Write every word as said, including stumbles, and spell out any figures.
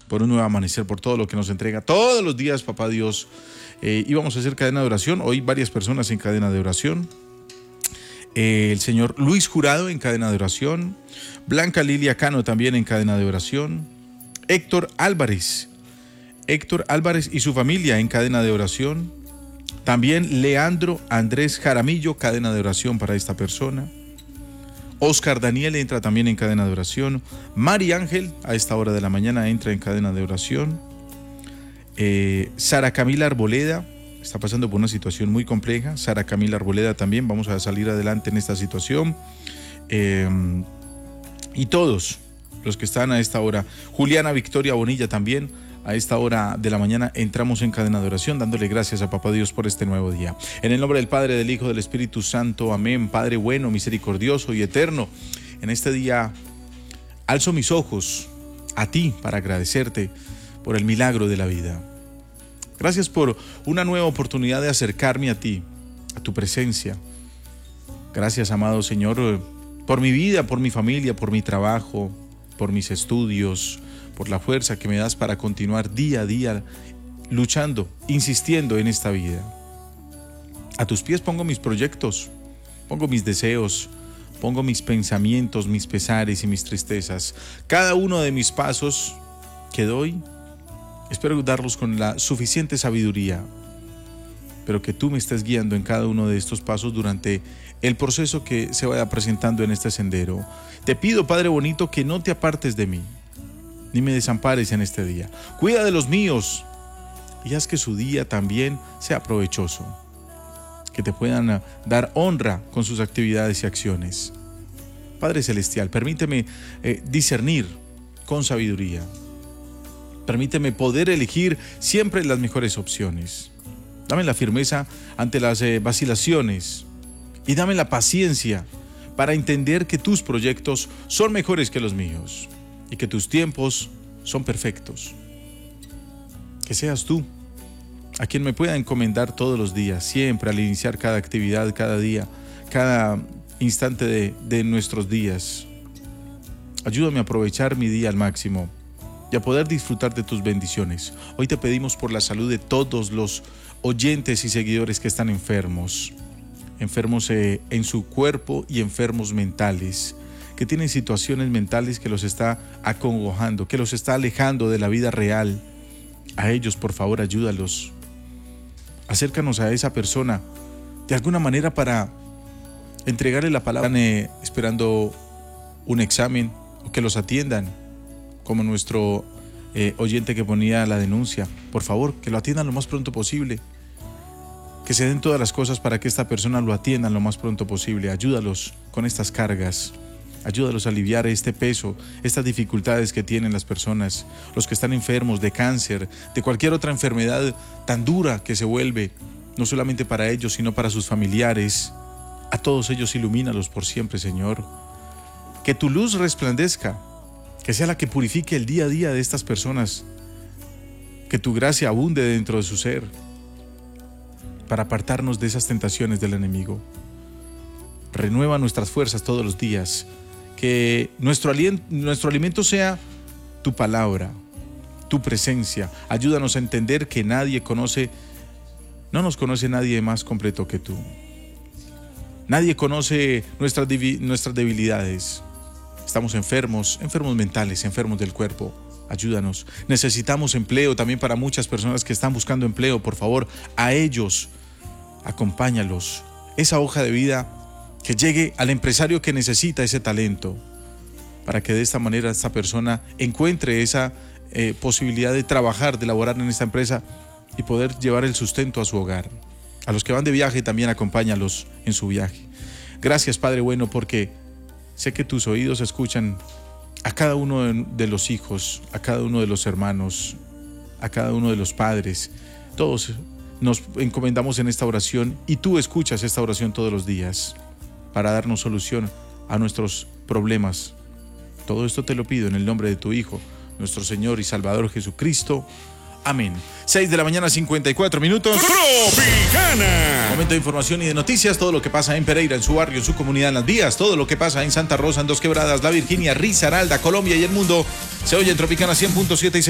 por un nuevo amanecer, por todo lo que nos entrega todos los días, papá Dios. Eh, y vamos a hacer cadena de oración. Hoy varias personas en cadena de oración. Eh, el señor Luis Jurado en cadena de oración. Blanca Lilia Cano también en cadena de oración. Héctor Álvarez. Héctor Álvarez y su familia en cadena de oración. También Leandro Andrés Jaramillo, cadena de oración para esta persona. Oscar Daniel entra también en cadena de oración. Mari Ángel a esta hora de la mañana entra en cadena de oración. Eh, Sara Camila Arboleda está pasando por una situación muy compleja. Sara Camila Arboleda también, vamos a salir adelante en esta situación. Eh, y todos los que están a esta hora. Juliana Victoria Bonilla también. A esta hora de la mañana entramos en cadena de oración dándole gracias a Papá Dios por este nuevo día. En el nombre del Padre, del Hijo, del Espíritu Santo. Amén. Padre bueno, misericordioso y eterno, en este día alzo mis ojos a ti para agradecerte por el milagro de la vida. Gracias por una nueva oportunidad de acercarme a ti, a tu presencia. Gracias, amado Señor, por mi vida, por mi familia, por mi trabajo, por mis estudios, por la fuerza que me das para continuar día a día luchando, insistiendo en esta vida. A tus pies pongo mis proyectos, pongo mis deseos, pongo mis pensamientos, mis pesares y mis tristezas. Cada uno de mis pasos que doy, espero darlos con la suficiente sabiduría, pero que tú me estés guiando en cada uno de estos pasos durante el proceso que se vaya presentando en este sendero. Te pido, Padre bonito, que no te apartes de mí, ni me desampares en este día. Cuida de los míos y haz que su día también sea provechoso, que te puedan dar honra con sus actividades y acciones. Padre Celestial, permíteme eh, discernir con sabiduría. Permíteme poder elegir siempre las mejores opciones. Dame la firmeza ante las eh, vacilaciones y dame la paciencia para entender que tus proyectos son mejores que los míos y que tus tiempos son perfectos. Que seas tú a quien me pueda encomendar todos los días, siempre al iniciar cada actividad, cada día, cada instante de, de nuestros días. Ayúdame a aprovechar mi día al máximo y a poder disfrutar de tus bendiciones. Hoy te pedimos por la salud de todos los oyentes y seguidores que están enfermos, enfermos eh, en su cuerpo y enfermos mentales, que tienen situaciones mentales que los está acongojando, que los está alejando de la vida real. A ellos, por favor, ayúdalos. Acércanos a esa persona de alguna manera para entregarle la palabra. Están eh, esperando un examen o que los atiendan, como nuestro eh, oyente que ponía la denuncia. Por favor, que lo atiendan lo más pronto posible. Que se den todas las cosas para que esta persona lo atiendan lo más pronto posible. Ayúdalos con estas cargas. Ayúdalos a aliviar este peso, estas dificultades que tienen las personas, los que están enfermos de cáncer, de cualquier otra enfermedad tan dura que se vuelve, no solamente para ellos, sino para sus familiares. A todos ellos ilumínalos por siempre, Señor. Que tu luz resplandezca, que sea la que purifique el día a día de estas personas. Que tu gracia abunde dentro de su ser, para apartarnos de esas tentaciones del enemigo. Renueva nuestras fuerzas todos los días. Que nuestro, alien, nuestro alimento sea tu palabra, tu presencia. Ayúdanos a entender que nadie conoce, no nos conoce nadie más completo que tú. Nadie conoce nuestras, nuestras debilidades. Estamos enfermos, enfermos mentales, enfermos del cuerpo. Ayúdanos. Necesitamos empleo también para muchas personas que están buscando empleo. Por favor, a ellos, acompáñalos. Esa hoja de vida que llegue al empresario que necesita ese talento, para que de esta manera esta persona encuentre esa eh, posibilidad de trabajar, de laborar en esta empresa y poder llevar el sustento a su hogar. A los que van de viaje también acompáñalos en su viaje. Gracias, Padre bueno, porque sé que tus oídos escuchan a cada uno de, de los hijos, a cada uno de los hermanos, a cada uno de los padres. Todos nos encomendamos en esta oración y tú escuchas esta oración todos los días, para darnos solución a nuestros problemas. Todo esto te lo pido en el nombre de tu Hijo, nuestro Señor y Salvador Jesucristo. Amén. seis de la mañana, cincuenta y cuatro minutos. Tropicana. Momento de información y de noticias. Todo lo que pasa en Pereira, en su barrio, en su comunidad, en las vías. Todo lo que pasa en Santa Rosa, en Dos Quebradas, La Virginia, Risaralda, Colombia y el mundo. Se oye en Tropicana cien punto siete y